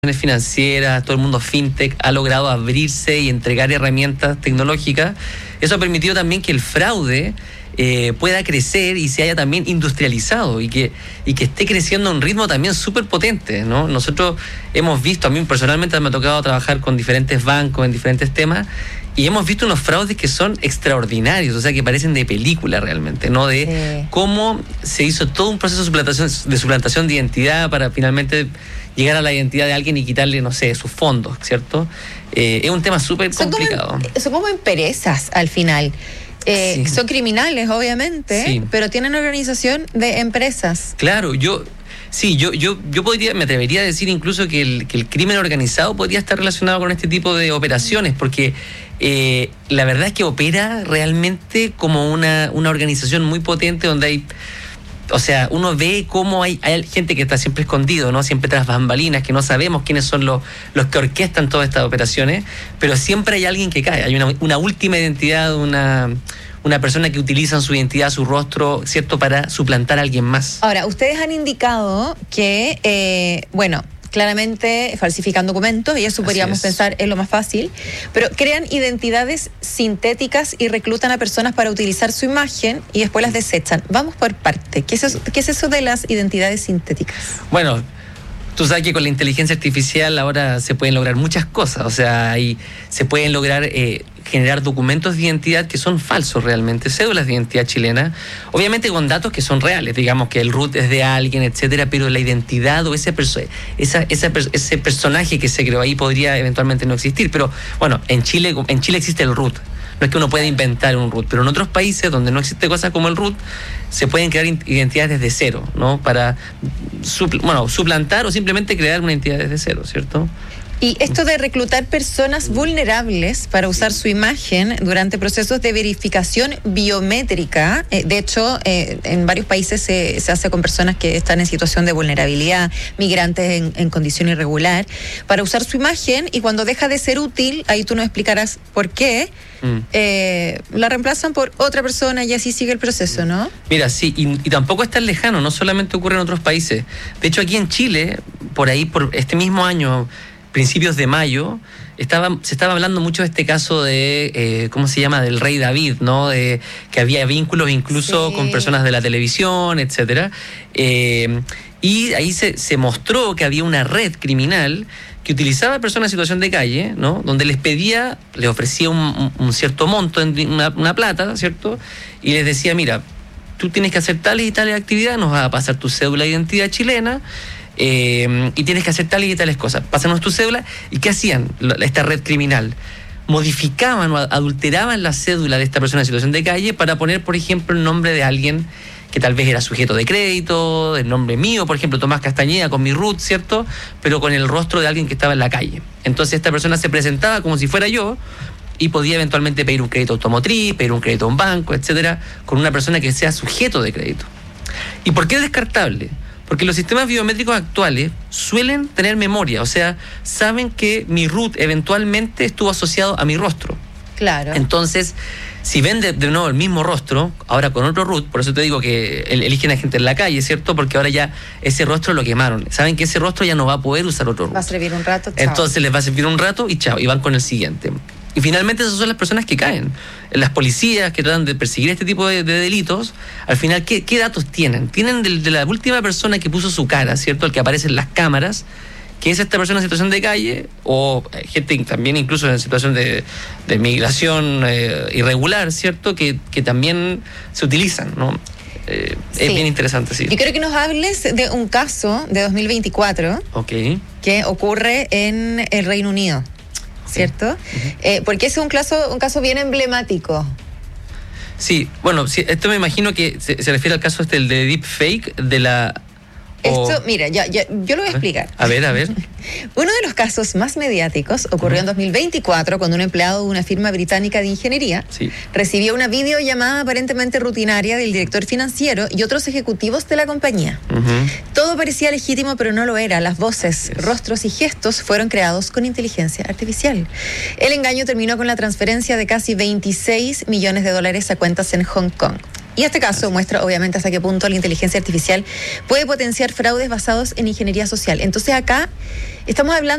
financieras, todo el mundo fintech ha logrado abrirse y entregar herramientas tecnológicas. Eso ha permitido también que el fraude pueda crecer y se haya también industrializado y que esté creciendo a un ritmo también súper potente, ¿no? Nosotros hemos visto, a mí personalmente me ha tocado trabajar con diferentes bancos en diferentes temas y hemos visto unos fraudes que son extraordinarios, o sea, que parecen de película realmente, ¿no? De cómo se hizo todo un proceso de suplantación de identidad para finalmente llegar a la identidad de alguien y quitarle, no sé, sus fondos, ¿cierto? Es un tema súper complicado. Son como empresas al final. Sí. Son criminales, obviamente, sí, pero tienen organización de empresas. Claro, yo me atrevería a decir incluso que el crimen organizado podría estar relacionado con este tipo de operaciones, porque la verdad es que opera realmente como una organización muy potente donde hay... O sea, uno ve cómo hay gente que está siempre escondido, ¿no? Siempre tras bambalinas, que no sabemos quiénes son los que orquestan todas estas operaciones, pero siempre hay alguien que cae. Hay una última identidad, una persona que utiliza su identidad, su rostro, ¿cierto?, para suplantar a alguien más. Ahora, ustedes han indicado que, claramente falsifican documentos, y eso podríamos pensar es lo más fácil, pero crean identidades sintéticas y reclutan a personas para utilizar su imagen y después las desechan. Vamos por parte. ¿Qué es eso de las identidades sintéticas? Bueno, tú sabes que con la inteligencia artificial ahora se pueden lograr muchas cosas, o sea, se pueden lograr generar documentos de identidad que son falsos realmente, cédulas de identidad chilena, obviamente con datos que son reales, digamos que el root es de alguien, etcétera, pero la identidad o ese personaje que se creó ahí podría eventualmente no existir. Pero bueno, en Chile existe el root. No es que uno pueda inventar un root, pero en otros países donde no existe cosas como el root, se pueden crear identidades desde cero, ¿no? Para suplantar o simplemente crear una identidad desde cero, ¿cierto? Y esto de reclutar personas vulnerables para usar su imagen durante procesos de verificación biométrica, de hecho, en varios países se hace con personas que están en situación de vulnerabilidad, migrantes en condición irregular, para usar su imagen, y cuando deja de ser útil, ahí tú nos explicarás por qué, la reemplazan por otra persona y así sigue el proceso, ¿no? Mira, sí, y tampoco es tan lejano, no solamente ocurre en otros países. De hecho, aquí en Chile, por este mismo año, principios de mayo, se estaba hablando mucho de este caso de, ¿cómo se llama?, del rey David, ¿no? De que había vínculos incluso con personas de la televisión, etcétera. Y ahí se mostró que había una red criminal que utilizaba a personas en situación de calle, ¿no? Donde les ofrecía un cierto monto, una plata, ¿cierto? Y les decía, mira, tú tienes que hacer tales y tales actividades, nos vas a pasar tu cédula de identidad chilena, y tienes que hacer tales y tales cosas. Pásanos tu cédula. ¿Y qué hacían esta red criminal? Modificaban o adulteraban la cédula de esta persona en situación de calle para poner, por ejemplo, el nombre de alguien que tal vez era sujeto de crédito, el nombre mío, por ejemplo, Tomás Castañeda, con mi root, ¿cierto? Pero con el rostro de alguien que estaba en la calle. Entonces esta persona se presentaba como si fuera yo y podía eventualmente pedir un crédito automotriz, pedir un crédito a un banco, etcétera, con una persona que sea sujeto de crédito. ¿Y por qué es descartable? Porque los sistemas biométricos actuales suelen tener memoria, o sea, saben que mi root eventualmente estuvo asociado a mi rostro. Claro. Entonces, si ven de nuevo el mismo rostro, ahora con otro root, por eso te digo que eligen a gente en la calle, ¿cierto? Porque ahora ya ese rostro lo quemaron. Saben que ese rostro ya no va a poder usar otro root. Va a servir un rato, chao. Entonces les va a servir un rato y chao, y van con el siguiente. Y finalmente esas son las personas que caen. Las policías que tratan de perseguir este tipo de delitos, al final, ¿qué datos tienen? Tienen de la última persona que puso su cara, ¿cierto? El que aparece en las cámaras, que es esta persona en situación de calle, o gente también incluso en situación de migración irregular, ¿cierto? Que también se utilizan, ¿no? Es bien interesante, sí. Yo quiero que nos hables de un caso de 2024 que ocurre en el Reino Unido, ¿cierto? Uh-huh. Porque es un caso bien emblemático. Sí, bueno, sí, esto me imagino que se refiere al caso del de deepfake de la... Esto, mira, yo lo voy a explicar. A ver. Uno de los casos más mediáticos ocurrió en 2024 cuando un empleado de una firma británica de ingeniería recibió una videollamada aparentemente rutinaria del director financiero y otros ejecutivos de la compañía. Todo parecía legítimo, pero no lo era. Las voces, rostros y gestos fueron creados con inteligencia artificial. El engaño terminó con la transferencia de casi $26 millones a cuentas en Hong Kong. Y este caso muestra obviamente hasta qué punto la inteligencia artificial puede potenciar fraudes basados en ingeniería social. Entonces acá estamos hablando